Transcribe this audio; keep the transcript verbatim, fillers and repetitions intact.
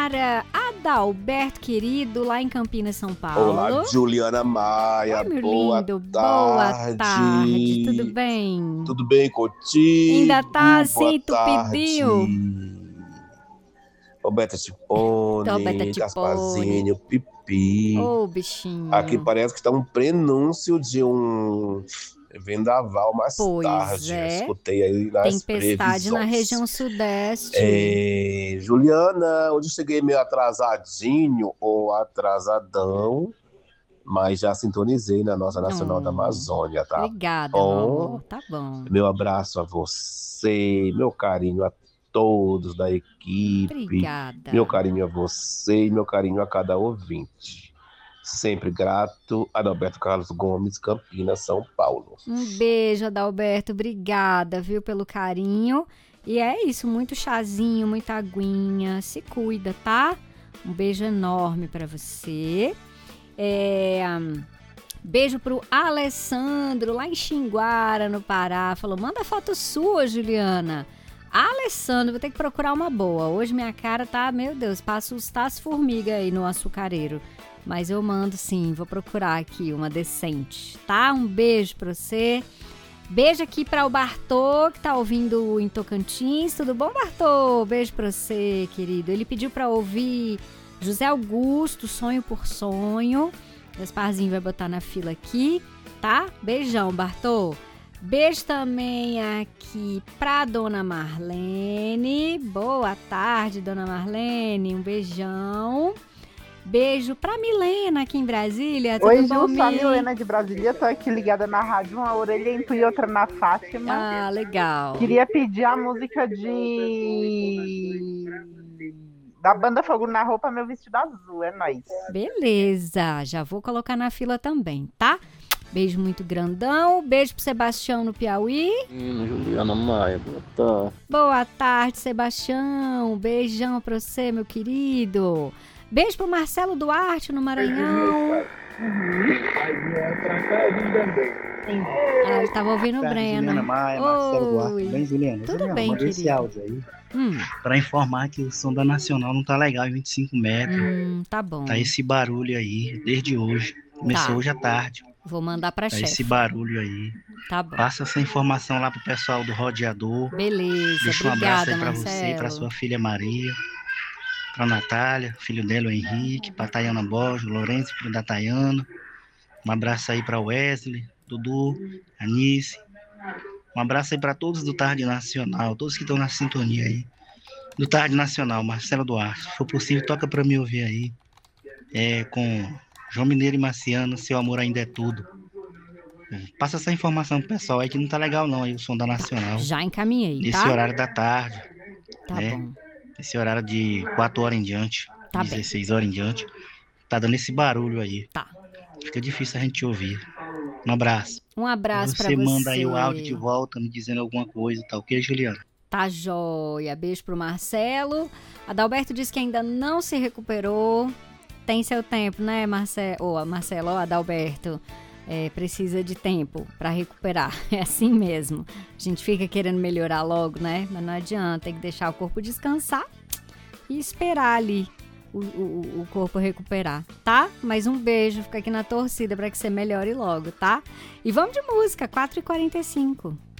para Adalberto, querido, lá em Campinas, São Paulo. Olá, Juliana Maia. Oi, meu boa lindo. tarde. Boa tarde. Tudo bem? Tudo bem contigo? Ainda tá assim, tu Boa pediu? tarde. Roberta Roberta Cipone, Cipone. Gasparzinho, Pipi. Ô, bichinho. Aqui parece que está um prenúncio de um vendaval mais Pois tarde. é. Escutei aí nas Tempestade previsões. na região sudeste. É, Juliana, hoje eu cheguei meio atrasadinho ou atrasadão, mas já sintonizei na nossa Nacional da Oh, Amazônia, tá? Obrigada, meu amor. Tá bom. Meu abraço a você, meu carinho a todos da equipe, Obrigada. meu carinho a você e meu carinho a cada ouvinte. Sempre grato, Adalberto Carlos Gomes, Campinas, São Paulo. Um beijo, Adalberto. Obrigada, viu, pelo carinho. E é isso, muito chazinho, muita aguinha. Se cuida, tá? Um beijo enorme pra você. É... Beijo pro Alessandro, lá em Xinguara, no Pará. Falou, manda foto sua, Juliana. Alessandro, vou ter que procurar uma boa. Hoje minha cara tá, meu Deus, passa os tas formiga aí no açucareiro. Mas eu mando sim, vou procurar aqui uma decente, tá? Um beijo pra você. Beijo aqui para o Bartô, que tá ouvindo em Tocantins. Tudo bom, Bartô? Beijo pra você, querido. Ele pediu para ouvir José Augusto, Sonho por Sonho. Gasparzinho vai botar na fila aqui, tá? Beijão, Bartô. Beijo também aqui pra Dona Marlene. Boa tarde, Dona Marlene. Um beijão. Beijo pra Milena aqui em Brasília. Tudo Oi, bom, Ju, sou a Mi? Milena de Brasília. Tô aqui ligada na rádio, uma orelha em tu e outra na Fátima. Ah, legal. Queria pedir a música de... da banda Fogo na Roupa, Meu Vestido Azul. É nóis. Beleza, já vou colocar na fila também, tá? Beijo muito grandão. Beijo pro Sebastião no Piauí. Hum, Juliana Maia, boa tarde. Boa tarde, Sebastião. Beijão pra você, meu querido. Beijo pro Marcelo Duarte no Maranhão. Ah, ele tava ouvindo o Breno. Juliana Maia, Marcelo Duarte. Oi. Bem, Juliana? Tudo Juliana, bem, mandei esse querido. áudio aí Hum, pra informar que o som da Nacional não tá legal em vinte e cinco metros. hum, tá bom. Tá esse barulho aí, desde hoje. Começou Tá. hoje à tarde. Vou mandar pra Tá esse chefe. barulho aí. Tá bom. Passa essa informação lá pro pessoal do rodeador. Beleza, Deixa um abraço obrigada, aí pra você e pra Marcelo. sua filha Maria. Pra Natália, filho dela, o Henrique. Pra Tayana Borges, o Lourenço, filho da Tayana. Um abraço aí pra Wesley, Dudu, Anice. Um abraço aí pra todos do Tarde Nacional, todos que estão na sintonia aí. Do Tarde Nacional, Marcelo Duarte. Se for possível, toca pra me ouvir aí. É, com João Mineiro e Marciano, Seu Amor Ainda É Tudo. Passa essa informação pro pessoal aí que não tá legal não, aí o som da Nacional. Já encaminhei, Nesse tá? horário da tarde, Tá né? bom. Esse horário de quatro horas em diante, Tá bem. dezesseis horas em diante. Tá dando esse barulho aí. Tá. Fica difícil a gente ouvir. Um abraço. Um abraço pra Você você. manda aí o áudio de volta me dizendo alguma coisa, tá ok, Juliana? Tá joia. Beijo pro Marcelo. Adalberto disse que ainda não se recuperou. Tem seu tempo, né, Marcelo? Ô, Marcelo, ó, Adalberto. É, precisa de tempo pra recuperar. É assim mesmo. A gente fica querendo melhorar logo, né? Mas não adianta. Tem que deixar o corpo descansar e esperar ali o, o, o corpo recuperar, tá? Mas um beijo. Fica aqui na torcida pra que você melhore logo, tá? E vamos de música. quatro e quarenta e cinco.